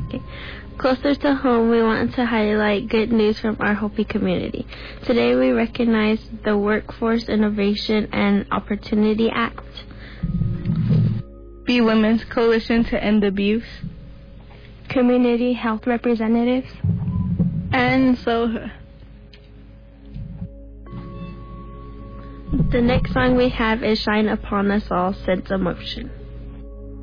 Okay. Closer to home, we want to highlight good news from our Hopi community. Today we recognize the Workforce Innovation and Opportunity Act, Be Women's Coalition to End Abuse, community health representatives, and SOHA. The next song we have is Shine Upon Us All, Sense Emotion.